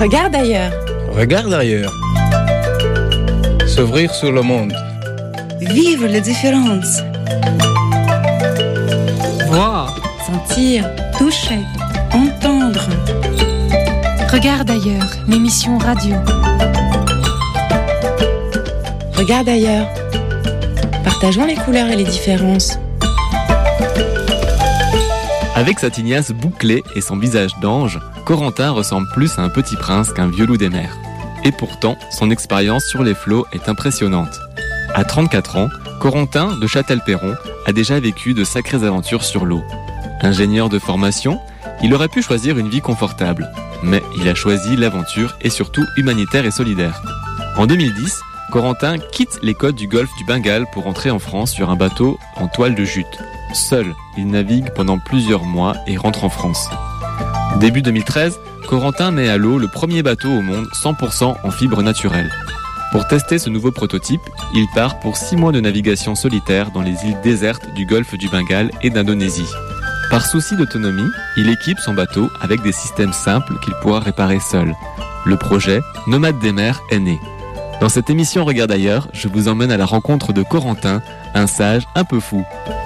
Regarde ailleurs. Regarde ailleurs. S'ouvrir sur le monde. Vivre les différences. Voir, Sentir, toucher, entendre. Regarde ailleurs, l'émission radio. Regarde ailleurs. Partageons les couleurs et les différences. Avec sa tignasse bouclée et son visage d'ange, Corentin ressemble plus à un petit prince qu'un vieux loup des mers. Et pourtant, son expérience sur les flots est impressionnante. À 34 ans, Corentin de Châtel-Perron a déjà vécu de sacrées aventures sur l'eau. Ingénieur de formation, il aurait pu choisir une vie confortable. Mais il a choisi l'aventure et surtout humanitaire et solidaire. En 2010, Corentin quitte les côtes du golfe du Bengale pour entrer en France sur un bateau en toile de jute. Seul, il navigue pendant plusieurs mois et rentre en France. Début 2013, Corentin met à l'eau le premier bateau au monde 100% en fibre naturelle. Pour tester ce nouveau prototype, il part pour 6 mois de navigation solitaire dans les îles désertes du golfe du Bengale et d'Indonésie. Par souci d'autonomie, il équipe son bateau avec des systèmes simples qu'il pourra réparer seul. Le projet Nomade des mers est né. Dans cette émission Regarde ailleurs, je vous emmène à la rencontre de Corentin, un sage un peu fou.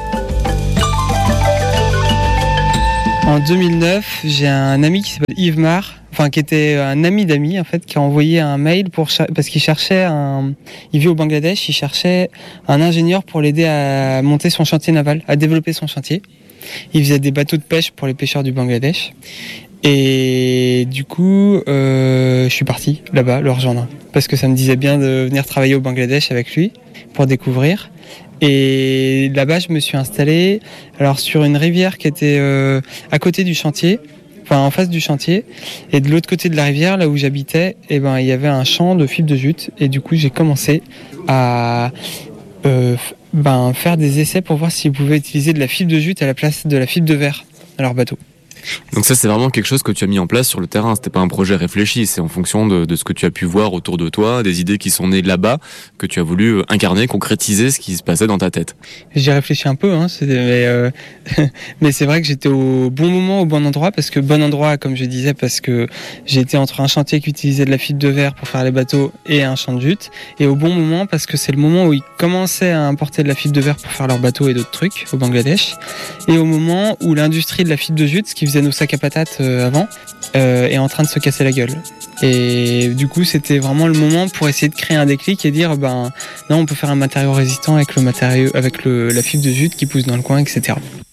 En 2009, j'ai un ami qui s'appelle Yves Mar, qui était un ami d'amis en fait, qui a envoyé un mail parce qu'il cherchait il vit au Bangladesh, il cherchait un ingénieur pour l'aider à monter son chantier naval, à développer son chantier. Il faisait des bateaux de pêche pour les pêcheurs du Bangladesh. Et du coup, je suis parti là-bas le rejoindre parce que ça me disait bien de venir travailler au Bangladesh avec lui pour découvrir. Et là-bas, je me suis installé sur une rivière qui était à côté du chantier, en face du chantier. Et de l'autre côté de la rivière, là où j'habitais, il y avait un champ de fibres de jute. Et du coup, j'ai commencé à faire des essais pour voir s'ils pouvaient utiliser de la fibre de jute à la place de la fibre de verre dans leur bateau. Donc ça, c'est vraiment quelque chose que tu as mis en place sur le terrain. C'était pas un projet réfléchi, c'est en fonction de ce que tu as pu voir autour de toi, des idées qui sont nées là-bas, que tu as voulu incarner, concrétiser ce qui se passait dans ta tête. J'ai réfléchi un peu, mais c'est vrai que j'étais au bon moment, au bon endroit, parce que j'ai été entre un chantier qui utilisait de la fibre de verre pour faire les bateaux et un champ de jute, et au bon moment parce que c'est le moment où ils commençaient à importer de la fibre de verre pour faire leurs bateaux et d'autres trucs au Bangladesh, et au moment où l'industrie de la fibre de jute, ce qui faisait nos sacs à patates avant, est en train de se casser la gueule. Et du coup, c'était vraiment le moment pour essayer de créer un déclic et dire non, on peut faire un matériau résistant avec la fibre de jute qui pousse dans le coin, etc.